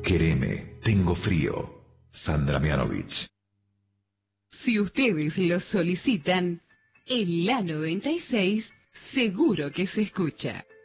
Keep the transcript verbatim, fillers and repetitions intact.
Quereme, tengo frío. Sandra Mianovich. Si ustedes lo solicitan, en la noventa y seis seguro que se escucha.